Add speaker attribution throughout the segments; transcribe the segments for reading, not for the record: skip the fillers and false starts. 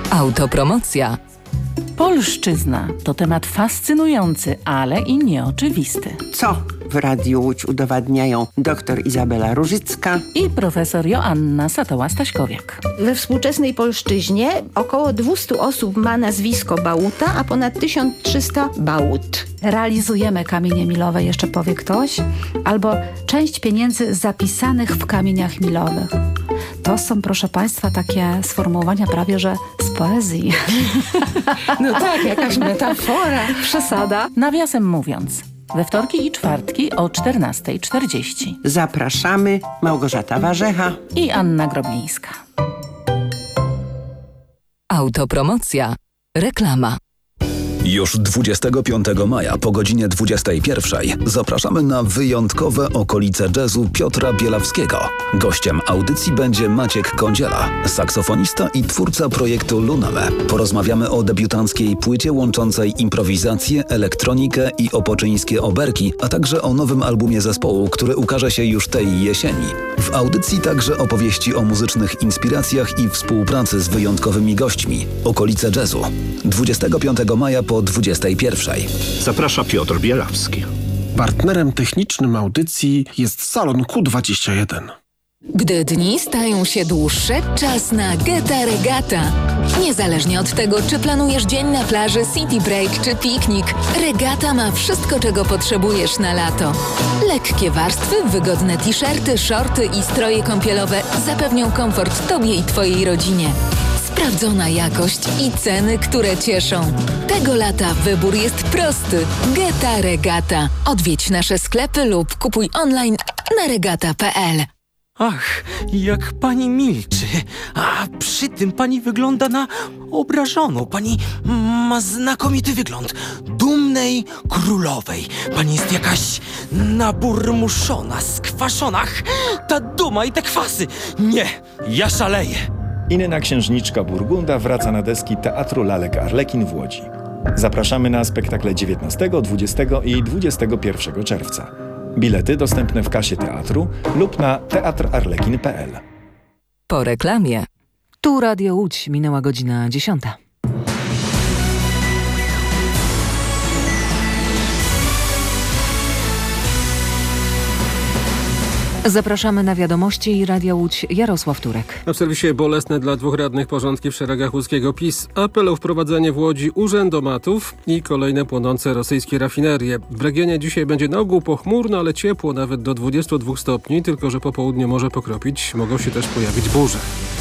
Speaker 1: Autopromocja.
Speaker 2: Polszczyzna to temat fascynujący, ale i nieoczywisty.
Speaker 3: Co w Radiu Łódź udowadniają dr Izabela Różycka
Speaker 2: i profesor Joanna Satoła-Staśkowiak.
Speaker 4: We współczesnej polszczyźnie około 200 osób ma nazwisko Bałuta, a ponad 1300 Bałut.
Speaker 5: Realizujemy kamienie milowe, jeszcze powie ktoś, albo część pieniędzy zapisanych w kamieniach milowych. To są, proszę Państwa, takie sformułowania prawie, że z poezji.
Speaker 4: No tak, jakaś metafora.
Speaker 5: Przesada.
Speaker 2: Nawiasem mówiąc, we wtorki i czwartki o 14:40.
Speaker 3: Zapraszamy. Małgorzata Warzecha
Speaker 2: i Anna Groblińska.
Speaker 1: Autopromocja. Reklama.
Speaker 6: Już 25 maja po godzinie 21 zapraszamy na wyjątkowe okolice jazzu Piotra Bielawskiego. Gościem audycji będzie Maciek Kądziela, saksofonista i twórca projektu Luname. Porozmawiamy o debiutanckiej płycie łączącej improwizację, elektronikę i opoczyńskie oberki, a także o nowym albumie zespołu, który ukaże się już tej jesieni. W audycji także opowieści o muzycznych inspiracjach i współpracy z wyjątkowymi gośćmi. Okolice jazzu. 25 maja po 21.
Speaker 7: Zaprasza Piotr Bielawski.
Speaker 8: Partnerem technicznym audycji jest Salon Q21.
Speaker 1: Gdy dni stają się dłuższe, czas na Geta Regata. Niezależnie od tego, czy planujesz dzień na plaży, city break czy piknik, Regata ma wszystko, czego potrzebujesz na lato. Lekkie warstwy, wygodne t-shirty, shorty i stroje kąpielowe zapewnią komfort Tobie i Twojej rodzinie. Sprawdzona jakość i ceny, które cieszą. Tego lata wybór jest prosty. Geta Regata. Odwiedź nasze sklepy lub kupuj online na regata.pl.
Speaker 9: Ach, jak pani milczy, a przy tym pani wygląda na obrażoną. Pani ma znakomity wygląd dumnej królowej. Pani jest jakaś naburmuszona, skwaszona. Ach, ta duma i te kwasy. Nie, ja szaleję.
Speaker 10: Inna księżniczka Burgunda wraca na deski Teatru Lalek Arlekin w Łodzi. Zapraszamy na spektakle 19, 20 i 21 czerwca. Bilety dostępne w kasie teatru lub na teatrarlekin.pl.
Speaker 1: Po reklamie.
Speaker 11: Tu Radio Łódź, minęła godzina 10. Zapraszamy na wiadomości i Radia Łódź. Jarosław Turek.
Speaker 12: A w serwisie bolesne dla 2 radnych porządki w szeregach łódzkiego PiS. Apel o wprowadzenie w Łodzi urzędomatów i kolejne płonące rosyjskie rafinerie. W regionie dzisiaj będzie na ogół pochmurno, ale ciepło, nawet do 22 stopni, tylko że po południu może pokropić. Mogą się też pojawić burze.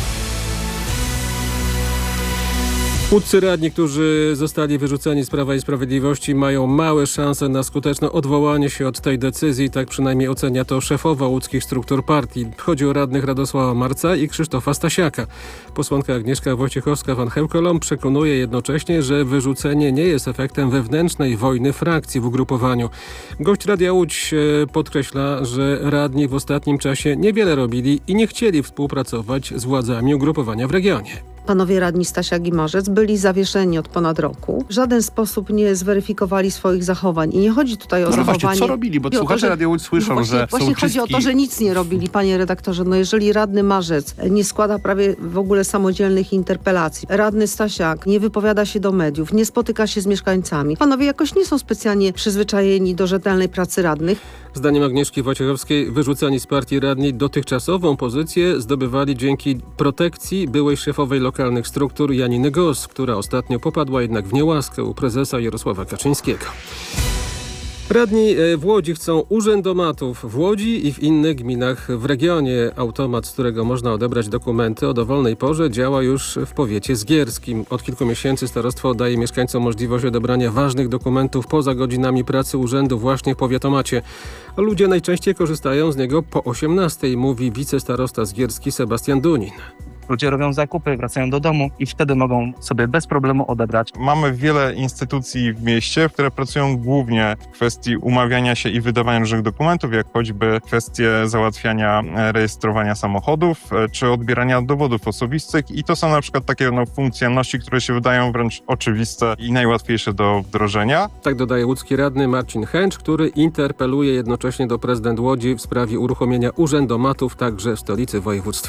Speaker 12: Łódzcy radni, którzy zostali wyrzuceni z Prawa i Sprawiedliwości, mają małe szanse na skuteczne odwołanie się od tej decyzji. Tak przynajmniej ocenia to szefowa łódzkich struktur partii. Chodzi o radnych Radosława Marca i Krzysztofa Stasiaka. Posłanka Agnieszka Wojciechowska-Van Heukelom przekonuje jednocześnie, że wyrzucenie nie jest efektem wewnętrznej wojny frakcji w ugrupowaniu. Gość Radia Łódź podkreśla, że radni w ostatnim czasie niewiele robili i nie chcieli współpracować z władzami ugrupowania w regionie.
Speaker 13: Panowie radni Stasiak i Marzec byli zawieszeni od ponad roku. W żaden sposób nie zweryfikowali swoich zachowań. I nie chodzi tutaj o zachowanie...
Speaker 7: Właśnie, co robili? Bo słuchacze Radia Łódź słyszą, że
Speaker 13: Właśnie
Speaker 7: są
Speaker 13: chodzi o to, że nic nie robili, panie redaktorze. No jeżeli radny Marzec nie składa prawie w ogóle samodzielnych interpelacji, radny Stasiak nie wypowiada się do mediów, nie spotyka się z mieszkańcami. Panowie jakoś nie są specjalnie przyzwyczajeni do rzetelnej pracy radnych.
Speaker 12: Zdaniem Agnieszki Wojciechowskiej wyrzucani z partii radni dotychczasową pozycję zdobywali dzięki protekcji byłej szefowej lokalnych struktur Janiny Gos, która ostatnio popadła jednak w niełaskę u prezesa Jarosława Kaczyńskiego. Radni w Łodzi chcą urzędomatów w Łodzi i w innych gminach w regionie. Automat, z którego można odebrać dokumenty o dowolnej porze, działa już w powiecie zgierskim. Od kilku miesięcy starostwo daje mieszkańcom możliwość odebrania ważnych dokumentów poza godzinami pracy urzędu właśnie w powiatomacie. Ludzie najczęściej korzystają z niego po 18:00, mówi wicestarosta zgierski Sebastian Dunin.
Speaker 14: Ludzie robią zakupy, wracają do domu i wtedy mogą sobie bez problemu odebrać.
Speaker 15: Mamy wiele instytucji w mieście, które pracują głównie w kwestii umawiania się i wydawania różnych dokumentów, jak choćby kwestie załatwiania rejestrowania samochodów czy odbierania dowodów osobistych i to są na przykład takie funkcjonalności, które się wydają wręcz oczywiste i najłatwiejsze do wdrożenia.
Speaker 12: Tak dodaje łódzki radny Marcin Chęcz, który interpeluje jednocześnie do prezydent Łodzi w sprawie uruchomienia urzędomatów także w stolicy województwa.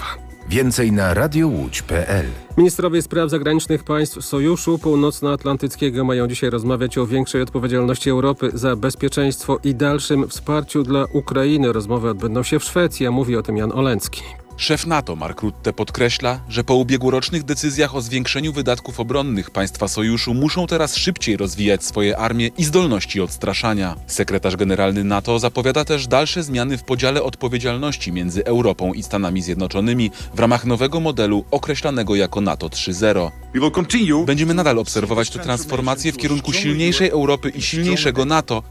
Speaker 16: Więcej na radiołódź.pl.
Speaker 12: Ministrowie spraw zagranicznych państw Sojuszu Północnoatlantyckiego mają dzisiaj rozmawiać o większej odpowiedzialności Europy za bezpieczeństwo i dalszym wsparciu dla Ukrainy. Rozmowy odbędą się w Szwecji, a mówi o tym Jan Olencki.
Speaker 17: Szef NATO Mark Rutte podkreśla, że po ubiegłorocznych decyzjach o zwiększeniu wydatków obronnych państwa sojuszu muszą teraz szybciej rozwijać swoje armie i zdolności odstraszania. Sekretarz generalny NATO zapowiada też dalsze zmiany w podziale odpowiedzialności między Europą i Stanami Zjednoczonymi w ramach nowego modelu określanego jako NATO 3.0. Będziemy nadal obserwować tę transformację w kierunku silniejszej Europy i silniejszego NATO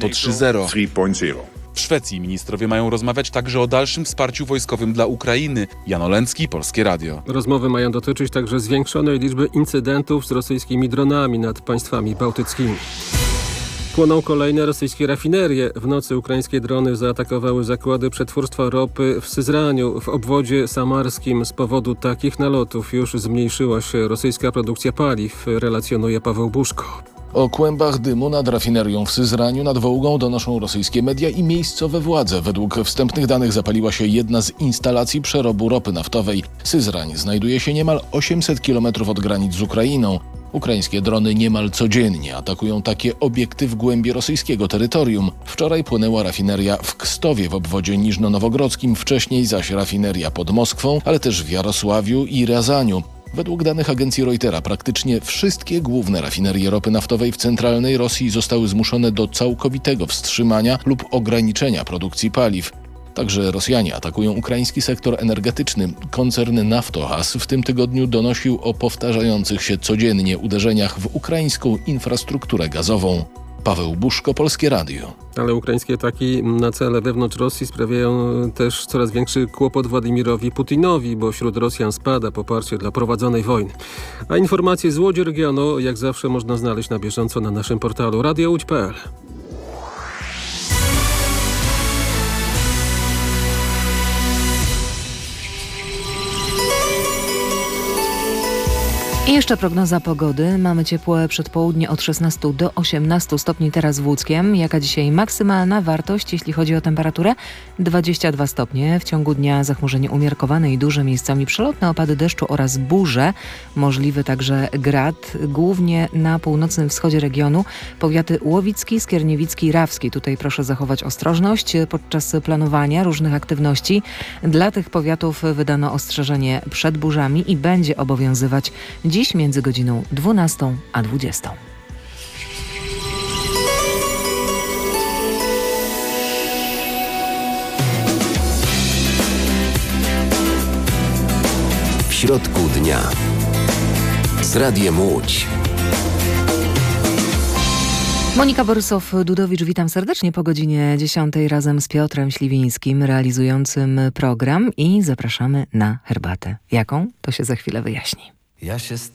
Speaker 17: 3.0. W Szwecji ministrowie mają rozmawiać także o dalszym wsparciu wojskowym dla Ukrainy. Jan Olencki, Polskie Radio.
Speaker 12: Rozmowy mają dotyczyć także zwiększonej liczby incydentów z rosyjskimi dronami nad państwami bałtyckimi. Płoną kolejne rosyjskie rafinerie. W nocy ukraińskie drony zaatakowały zakłady przetwórstwa ropy w Syzraniu, w obwodzie samarskim. Z powodu takich nalotów już zmniejszyła się rosyjska produkcja paliw, relacjonuje Paweł Buszko.
Speaker 18: O kłębach dymu nad rafinerią w Syzraniu nad Wołgą donoszą rosyjskie media i miejscowe władze. Według wstępnych danych zapaliła się jedna z instalacji przerobu ropy naftowej. Syzrań znajduje się niemal 800 km od granic z Ukrainą. Ukraińskie drony niemal codziennie atakują takie obiekty w głębi rosyjskiego terytorium. Wczoraj płynęła rafineria w Kstowie w obwodzie niżno-nowogrodzkim, wcześniej zaś rafineria pod Moskwą, ale też w Jarosławiu i Riazaniu. Według danych agencji Reutera praktycznie wszystkie główne rafinerie ropy naftowej w centralnej Rosji zostały zmuszone do całkowitego wstrzymania lub ograniczenia produkcji paliw. Także Rosjanie atakują ukraiński sektor energetyczny. Koncern Naftogaz w tym tygodniu donosił o powtarzających się codziennie uderzeniach w ukraińską infrastrukturę gazową. Paweł Buszko, Polskie Radio.
Speaker 12: Ale ukraińskie ataki na cele wewnątrz Rosji sprawiają też coraz większy kłopot Władimirowi Putinowi, bo wśród Rosjan spada poparcie dla prowadzonej wojny. A informacje z Łodzi regionu jak zawsze można znaleźć na bieżąco na naszym portalu radiołódź.pl.
Speaker 11: I jeszcze prognoza pogody. Mamy ciepłe przedpołudnie od 16 do 18 stopni teraz w Łódzkiem. Jaka dzisiaj maksymalna wartość, jeśli chodzi o temperaturę? 22 stopnie. W ciągu dnia zachmurzenie umiarkowane i duże, miejscami przelotne opady deszczu oraz burze. Możliwy także grad. Głównie na północnym wschodzie regionu powiaty łowicki, skierniewicki, rawski. Tutaj proszę zachować ostrożność podczas planowania różnych aktywności. Dla tych powiatów wydano ostrzeżenie przed burzami i będzie obowiązywać dziś między godziną 12 a 20.
Speaker 16: W środku dnia z Radiem Łódź.
Speaker 11: Monika Borysow-Dudowicz, witam serdecznie po godzinie 10 razem z Piotrem Śliwińskim realizującym program i zapraszamy na herbatę. Jaką? To się za chwilę wyjaśni.
Speaker 19: Ja się